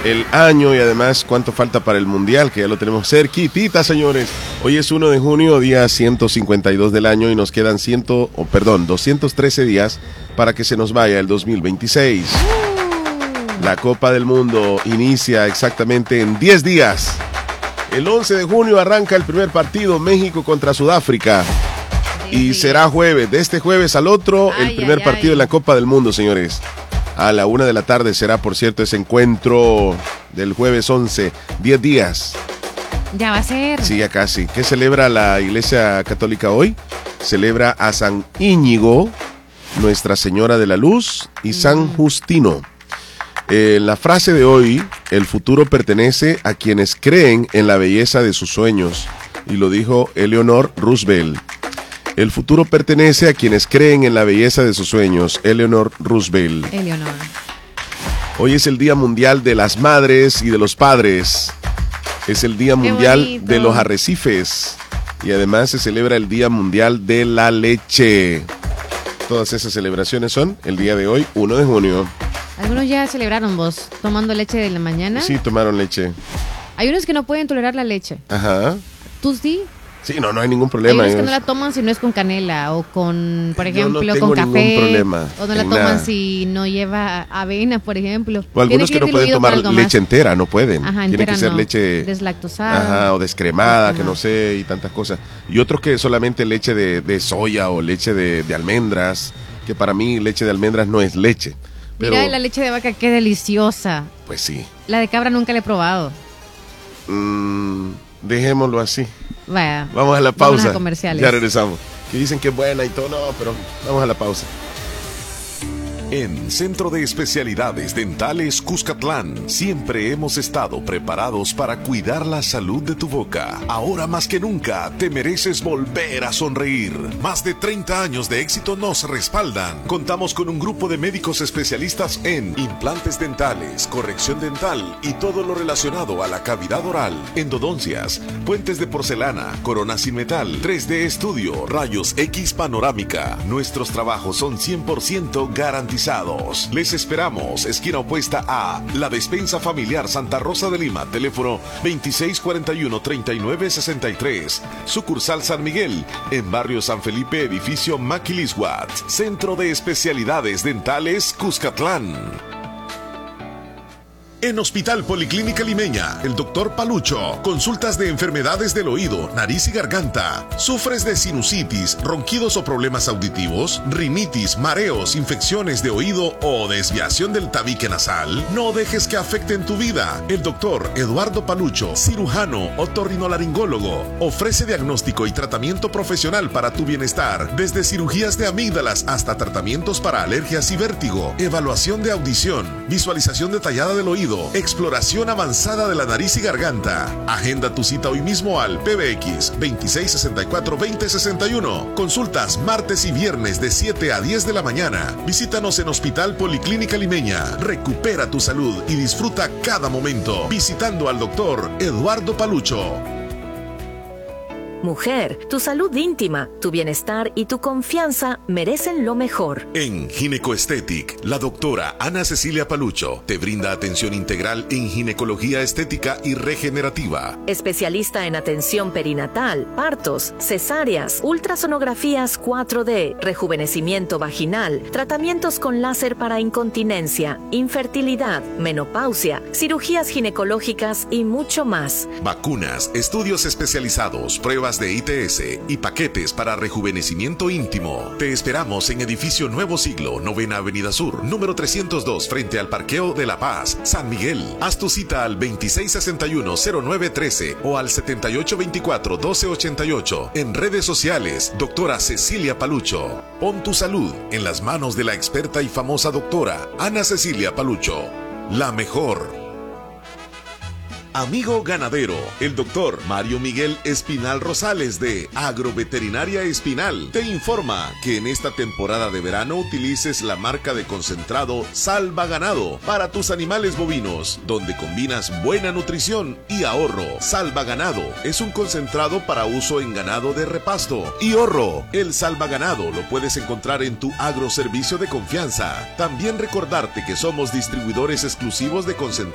el año y además cuánto falta para el Mundial, que ya lo tenemos cerquitita, señores. Hoy es 1 de junio, día 152 del año y nos quedan 213 días para que se nos vaya el 2026. La Copa del Mundo inicia exactamente en 10 días. El 11 de junio arranca el primer partido, México contra Sudáfrica. Y será jueves, de este jueves al otro, el primer partido de la Copa del Mundo, señores. A la 1 de la tarde será, por cierto, ese encuentro del jueves 11, 10 días. Ya va a ser. Sí, ya casi. ¿Qué celebra la Iglesia Católica hoy? Celebra a San Íñigo, Nuestra Señora de la Luz, y San Justino. La frase de hoy, el futuro pertenece a quienes creen en la belleza de sus sueños, y lo dijo Eleanor Roosevelt. El futuro pertenece a quienes creen en la belleza de sus sueños. Eleanor Roosevelt. Eleanor. Hoy es el Día Mundial de las Madres y de los Padres. Es el Día Mundial de los Arrecifes. Y además se celebra el Día Mundial de la Leche. Todas esas celebraciones son el día de hoy, 1 de junio. Algunos ya celebraron, vos, tomando leche de la mañana. Sí, tomaron leche. Hay unos que no pueden tolerar la leche. Ajá. ¿Tú sí? Sí, no hay ningún problema. Hay unos que no la toman si no es con canela o con, por ejemplo, no tengo con café. Ningún problema o no la toman si no lleva avena, por ejemplo. O algunos que no pueden tomar leche entera, no pueden. Ajá, tiene que ser no. leche deslactosada. Ajá, o descremada, que no sé, y tantas cosas. Y otros que solamente leche de soya o leche de almendras, que para mí leche de almendras no es leche. Pero, mira, la leche de vaca, qué deliciosa. Pues sí. La de cabra nunca la he probado. Dejémoslo así. Vaya. Vamos a la pausa. Vamos a comerciales. Ya regresamos. Que dicen que es buena y todo, no, pero vamos a la pausa. En Centro de Especialidades Dentales Cuscatlán, siempre hemos estado preparados para cuidar la salud de tu boca. Ahora más que nunca, te mereces volver a sonreír. Más de 30 años de éxito nos respaldan. Contamos con un grupo de médicos especialistas en implantes dentales, corrección dental y todo lo relacionado a la cavidad oral, endodoncias, puentes de porcelana, coronas sin metal, 3D estudio, rayos X panorámica. Nuestros trabajos son 100% garantizados. Les esperamos, esquina opuesta a La Despensa Familiar Santa Rosa de Lima, teléfono 2641-3963, sucursal San Miguel, en barrio San Felipe, edificio Maquilisguat, Centro de Especialidades Dentales Cuscatlán. En Hospital Policlínica Limeña, el Dr. Palucho, consultas de enfermedades del oído, nariz y garganta. ¿Sufres de sinusitis, ronquidos o problemas auditivos? ¿Rinitis, mareos, infecciones de oído o desviación del tabique nasal? No dejes que afecten tu vida. El Dr. Eduardo Palucho, cirujano otorrinolaringólogo, ofrece diagnóstico y tratamiento profesional para tu bienestar, desde cirugías de amígdalas hasta tratamientos para alergias y vértigo, evaluación de audición, visualización detallada del oído, exploración avanzada de la nariz y garganta. Agenda tu cita hoy mismo al PBX 2664-2061. Consultas martes y viernes de 7 a 10 de la mañana. Visítanos en Hospital Policlínica Limeña. Recupera tu salud y disfruta cada momento visitando al doctor Eduardo Palucho. Mujer, tu salud íntima, tu bienestar y tu confianza merecen lo mejor. En Ginecoestetic, la doctora Ana Cecilia Palucho te brinda atención integral en ginecología estética y regenerativa. Especialista en atención perinatal, partos, cesáreas, ultrasonografías 4D, rejuvenecimiento vaginal, tratamientos con láser para incontinencia, infertilidad, menopausia, cirugías ginecológicas y mucho más. Vacunas, estudios especializados, pruebas de ITS y paquetes para rejuvenecimiento íntimo. Te esperamos en Edificio Nuevo Siglo, 9ª Avenida Sur, número 302, frente al Parqueo de La Paz, San Miguel. Haz tu cita al 2661-0913 o al 7824-1288. En redes sociales, doctora Cecilia Palucho. Pon tu salud en las manos de la experta y famosa doctora Ana Cecilia Palucho. La mejor. Amigo ganadero, el doctor Mario Miguel Espinal Rosales de Agroveterinaria Espinal te informa que en esta temporada de verano utilices la marca de concentrado Salva Ganado para tus animales bovinos, donde combinas buena nutrición y ahorro. Salva Ganado es un concentrado para uso en ganado de repasto y ahorro. El Salva Ganado lo puedes encontrar en tu agroservicio de confianza. También recordarte que somos distribuidores exclusivos de concentrados